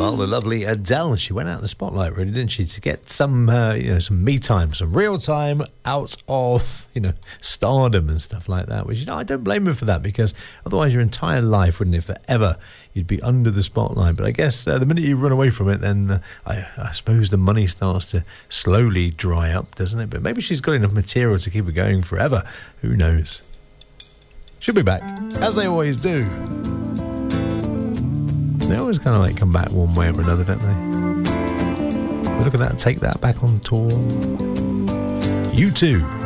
Well, the lovely Adele, she went out in the spotlight, really, didn't she, to get some, some me time, some real time out of, stardom and stuff like that, which, I don't blame her for that, because otherwise your entire life, wouldn't it, forever, you'd be under the spotlight. But I guess the minute you run away from it, then I suppose the money starts to slowly dry up, doesn't it? But maybe she's got enough material to keep it going forever. Who knows? She'll be back, as they always do. They always kind of come back one way or another, don't they? But look at that, Take That back on tour. U2.